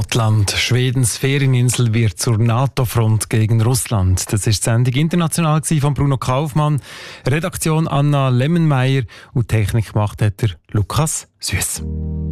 Gotland, Schwedens Ferieninsel, wird zur NATO-Front gegen Russland. Das ist die Sendung international von Bruno Kaufmann, Redaktion Anna Lemmenmeier und Technik gemacht hat der Lukas Süss.